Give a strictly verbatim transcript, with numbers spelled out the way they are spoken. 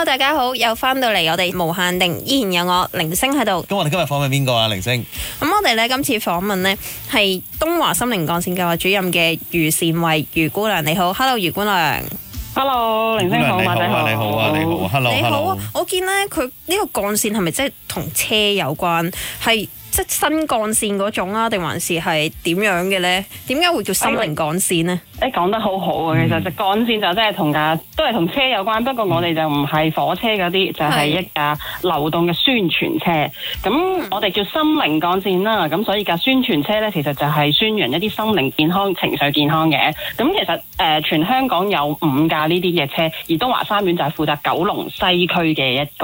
大家好，又翻到嚟我哋無限定，依然有我凌星喺度。 咁我哋今日訪問邊個啊？凌星。 咁我哋咧今次訪問呢係東華心靈幹線計劃主任嘅余善慧余姑娘，你好 ，Hello 余姑娘。 Hello， 凌星好，馬仔好， 你好啊，你好啊 ，Hello， 你好啊。 hello 我見咧佢呢個幹線係咪即係同車有關？係即係新幹線嗰種啊，定還是係點樣嘅咧？點解會叫心靈幹線呢？ 誒講得好好啊！其實就幹線就真係同架都係同車有關，不過我哋就唔係火車嗰啲，就係一架流動嘅宣傳車。咁我哋叫心靈幹線啦。咁所以架宣傳車咧，其實就係宣揚一啲心靈健康、情緒健康嘅。咁其實誒、呃，全香港有五架呢啲嘅車，而東華三院就係負責九龍西區嘅一個